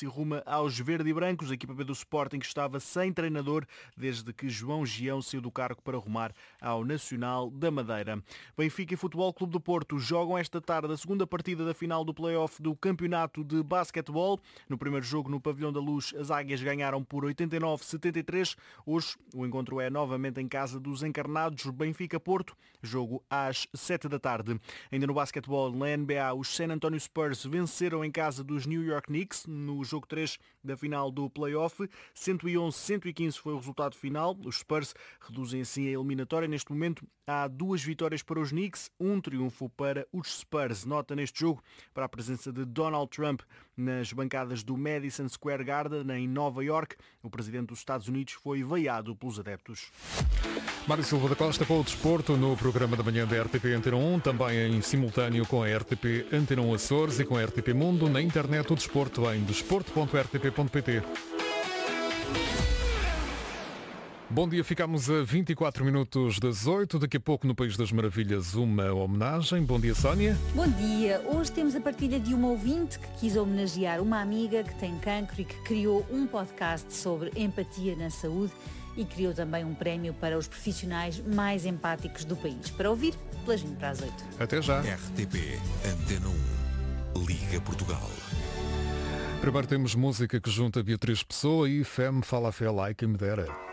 e ruma aos verde e brancos. A equipa B do Sporting estava sem treinador desde que João Gião saiu do cargo para rumar ao Nacional da Madeira. Benfica e Futebol Clube do Porto jogam esta tarde a segunda partida da final do play-off do Campeonato de Basquetebol. No primeiro jogo no Pavilhão da Luz, as Águias ganharam por 89-73. Hoje o encontro é novamente em casa dos encarnados Benfica-Porto, jogo às 7 da tarde. Ainda no basquetebol, na NBA, os San Antonio Spurs venceram em casa dos New York Knicks no jogo 3 da final do play-off. 111-115 foi o resultado final. Os Spurs reduzem assim a eliminatória. Neste momento há 2 vitórias para os Knicks, um triunfo para os Spurs. Nota neste jogo para a presença de Donald Trump nas bancadas do Madison Square Garden em Nova York. O presidente dos Estados Unidos foi vaiado pelos adeptos. Mário Silva da Costa com o desporto no programa da manhã da RTP Antena 1, também em simultâneo com a RTP Antena 1 Açores e com a RTP Mundo, na internet o desporto em desporto.rtp.pt. Bom dia, ficamos a 24 minutos das 8. Daqui a pouco no País das Maravilhas uma homenagem. Bom dia, Sónia. Bom dia. Hoje temos a partilha de uma ouvinte que quis homenagear uma amiga que tem cancro e que criou um podcast sobre empatia na saúde e criou também um prémio para os profissionais mais empáticos do país. Para ouvir, pelas 20 para as 8. Até já. RTP Antena 1, Liga Portugal. Primeiro temos música que junta Beatriz Pessoa e Femme Falafel, ai que me dera.